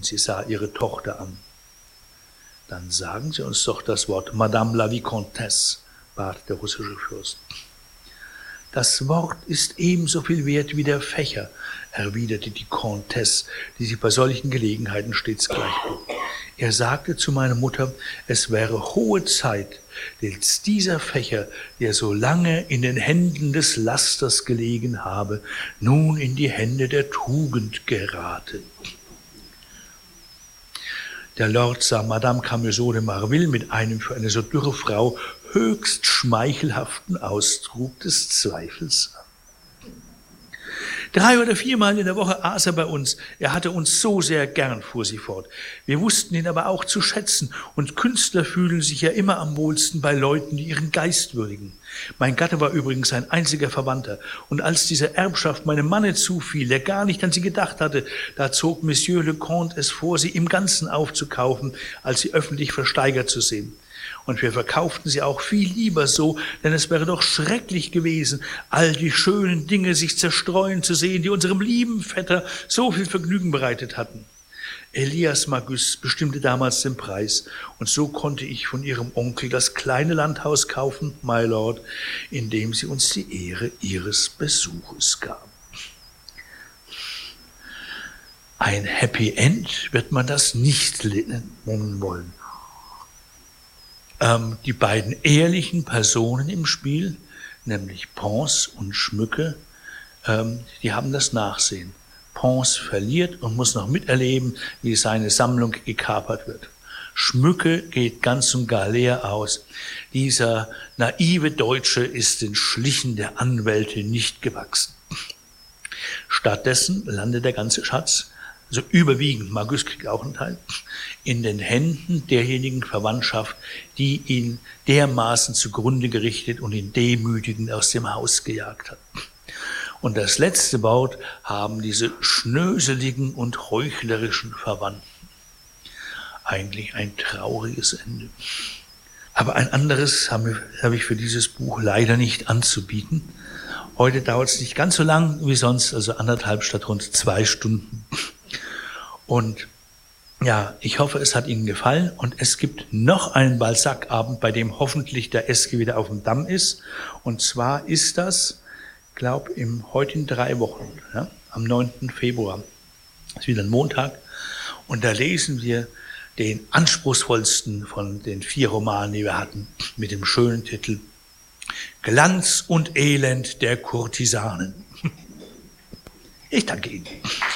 und sie sah ihre Tochter an. »Dann sagen Sie uns doch das Wort, Madame la Vicomtesse«, bat der russische Fürst. »Das Wort ist ebenso viel wert wie der Fächer«, erwiderte die Comtesse, die sich bei solchen Gelegenheiten stets gleichblieb. »Er sagte zu meiner Mutter, es wäre hohe Zeit, dass dieser Fächer, der so lange in den Händen des Lasters gelegen habe, nun in die Hände der Tugend gerate.« Der Lord sah Madame Camusot de Marville mit einem für eine so dürre Frau höchst schmeichelhaften Ausdruck des Zweifels an. 3 oder 4 Mal in der Woche aß er bei uns. Er hatte uns so sehr gern, fuhr sie fort. Wir wussten ihn aber auch zu schätzen, und Künstler fühlen sich ja immer am wohlsten bei Leuten, die ihren Geist würdigen. Mein Gatte war übrigens sein einziger Verwandter, und als diese Erbschaft meinem Manne zufiel, der gar nicht an sie gedacht hatte, da zog Monsieur le Comte es vor, sie im Ganzen aufzukaufen, als sie öffentlich versteigert zu sehen. Und wir verkauften sie auch viel lieber so, denn es wäre doch schrecklich gewesen, all die schönen Dinge sich zerstreuen zu sehen, die unserem lieben Vetter so viel Vergnügen bereitet hatten. Elias Magus bestimmte damals den Preis, und so konnte ich von ihrem Onkel das kleine Landhaus kaufen, my Lord, in dem sie uns die Ehre ihres Besuches gaben. Ein Happy End wird man das nicht nennen wollen. Die beiden ehrlichen Personen im Spiel, nämlich Pons und Schmücke, die haben das Nachsehen. Pons verliert und muss noch miterleben, wie seine Sammlung gekapert wird. Schmücke geht ganz und gar leer aus. Dieser naive Deutsche ist den Schlichen der Anwälte nicht gewachsen. Stattdessen landet der ganze Schatz, also überwiegend, Magus kriegt auch einen Teil, in den Händen derjenigen Verwandtschaft, die ihn dermaßen zugrunde gerichtet und ihn demütigend aus dem Haus gejagt hat. Und das letzte Wort haben diese schnöseligen und heuchlerischen Verwandten. Eigentlich ein trauriges Ende. Aber ein anderes habe ich für dieses Buch leider nicht anzubieten. Heute dauert es nicht ganz so lang wie sonst, also 1,5 statt rund 2 Stunden. Und ja, ich hoffe, es hat Ihnen gefallen, und es gibt noch einen Balzac-Abend, bei dem hoffentlich der Eske wieder auf dem Damm ist. Und zwar ist das, glaube heute in 3 Wochen, ja, am 9. Februar. Das ist wieder ein Montag. Und da lesen wir den anspruchsvollsten von den 4 Romanen, die wir hatten, mit dem schönen Titel Glanz und Elend der Kurtisanen. Ich danke Ihnen.